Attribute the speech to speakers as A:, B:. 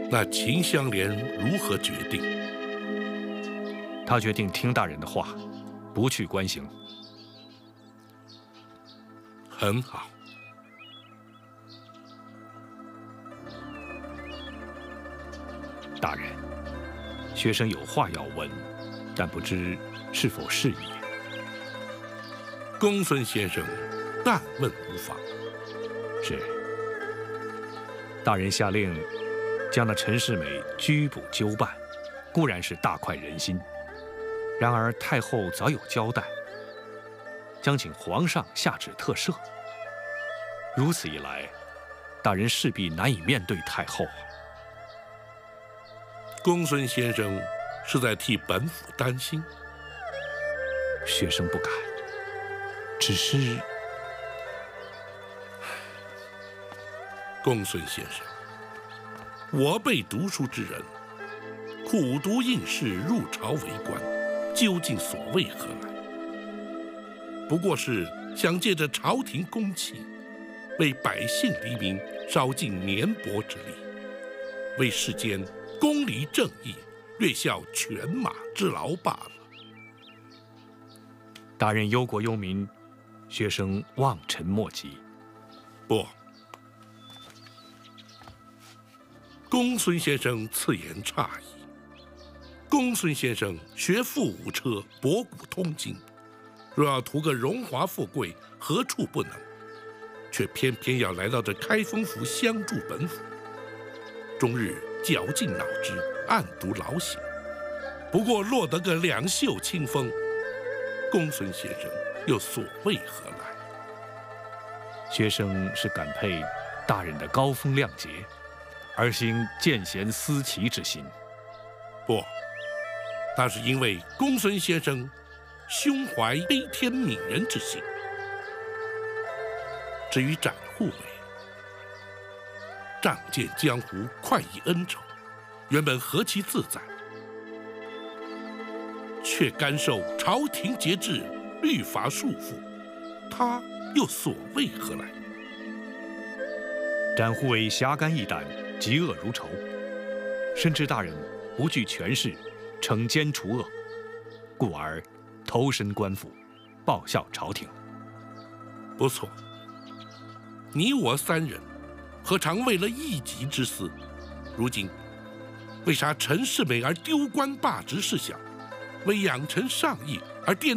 A: 那秦香莲如何决定？
B: 他决定听大人的话，不去关行。
A: 很好。
B: 大人，学生有话要问，但不知是否适宜。
A: 公孙先生，但问无妨。
B: 是。大人下令将那陈世美拘捕纠办，固然是大快人心。然而太后早有交代，将请皇上下旨特赦。如此一来，大人势必难以面对太后啊。
A: 公孙先生是在替本府担心？
B: 学生不敢，只是……
A: 公孙先生，我辈读书之人，苦读应试，入朝为官，究竟所谓何来？不过是想借着朝廷公器，为百姓黎民烧尽绵薄之力，为世间公理正义略效犬马之劳罢了。
B: 大人忧国忧民，学生望尘莫及。
A: 不，公孙先生此言差矣。公孙先生学富五车，博古通今，若要图个荣华富贵，何处不能？却偏偏要来到这开封府相助本府，终日绞尽脑汁，暗读老醒，不过落得个两袖清风。公孙先生又所谓何来？
B: 学生是感佩大人的高风亮节，而兴见贤思齐之心。
A: 不，那是因为公孙先生胸怀悲天悯人之心。至于展护卫，仗剑江湖，快意恩仇，原本何其自在，却甘受朝廷节制、律法束缚，他又所谓何来？
B: 展护卫侠肝义胆，嫉恶如仇，深知大人不惧权势，惩奸除恶，故而投身官府，报效朝廷。
A: 不错，你我三人何尝为了一己之私？如今为杀陈世美而丢官罢职事小，为养成上意而奠